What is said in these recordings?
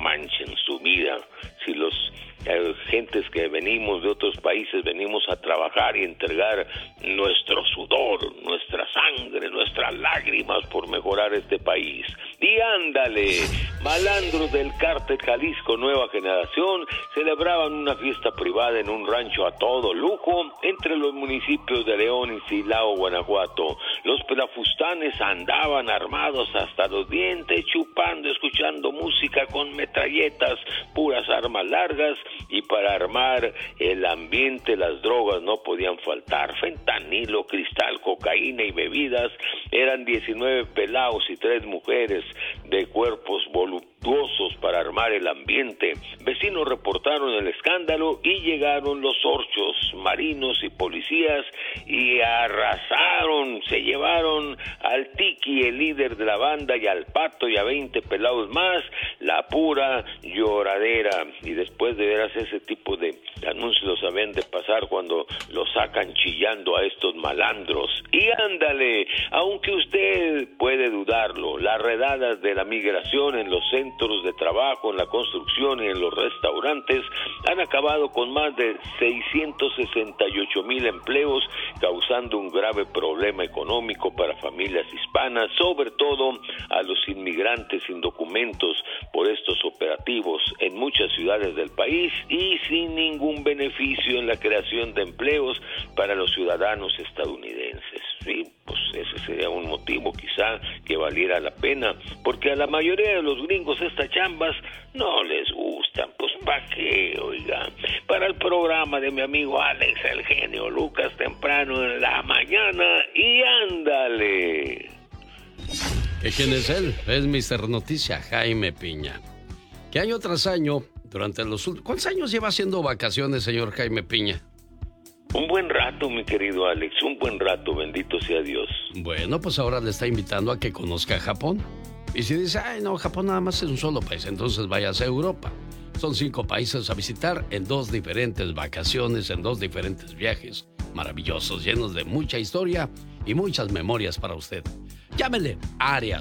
manchen su vida. Si los gentes que venimos de otros países venimos a trabajar y entregar nuestro sudor, nuestra sangre, nuestras lágrimas por mejorar este país. Y ándale, malandros del cártel Jalisco Nueva Generación celebraban una fiesta privada en un rancho a todo lujo entre los municipios de León y Silao, Guanajuato. Los pelafustanes andaban armados hasta los dientes, chupando, escuchando música con metralletas, puras armas largas, y para armar el ambiente las drogas no podían faltar. Fentanilo, cristal, cocaína y bebidas. Eran 19 pelados y 3 mujeres de cuerpos voluptuosos para armar el ambiente. Vecinos reportaron el escándalo y llegaron los orchos, marinos y policías y arrasaron, se llevaron al Tiki, el líder de la banda, y al Pato y a 20 pelados más. La pura lloradera. Y después de veras ese tipo de anuncios los habían de pasar cuando los sacan chillando a estos malandros. Y ándale, aunque usted puede dudarlo, las redadas de la migración en los centros de trabajo, en la construcción y en los restaurantes han acabado con más de 668,000 empleos, causando un grave problema económico para familias hispanas, sobre todo a los inmigrantes sin documentos, por estos operativos en muchas ciudades del país y sin ningún beneficio en la creación de empleos para los ciudadanos estadounidenses. Sí, pues ese sería un motivo quizá que valiera la pena, porque a la mayoría de los gringos estas chambas no les gustan. Pues ¿para qué, oiga? Para el programa de mi amigo Alex, el genio Lucas, temprano en la mañana, y ándale. ¿Quién es él? Es Mr. Noticia, Jaime Piña, que año tras año, durante los últimos... ¿Cuántos años lleva haciendo vacaciones, señor Jaime Piña? Un buen rato, mi querido Alex, un buen rato, bendito sea Dios. Bueno, pues ahora le está invitando a que conozca Japón. Y si dice, ay no, Japón nada más es un solo país, entonces váyase a Europa. Son 5 países a visitar en 2 diferentes vacaciones, en 2 diferentes viajes maravillosos, llenos de mucha historia y muchas memorias para usted. Llámele, área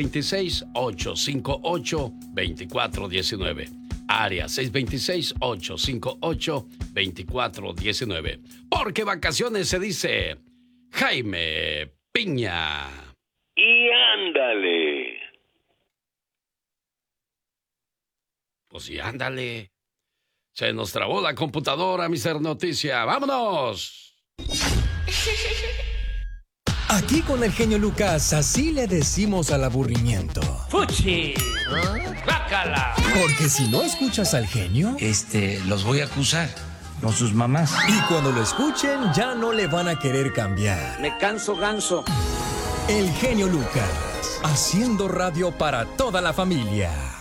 626-858-2419. Área 626-858-2419. Porque vacaciones se dice Jaime Piña. Y ándale. Pues sí, ándale. Se nos trabó la computadora, Mr. Noticia. ¡Vámonos! Aquí con el genio Lucas, así le decimos al aburrimiento. ¡Fuchi! ¡Bácala! Porque si no escuchas al genio... los voy a acusar con sus mamás. Y cuando lo escuchen, ya no le van a querer cambiar. Me canso ganso. El genio Lucas, haciendo radio para toda la familia.